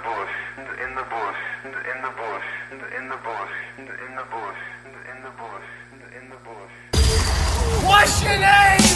bush, in the bush, in the bush, in the bush, in the bush, in the bush, in the bush. What's your name?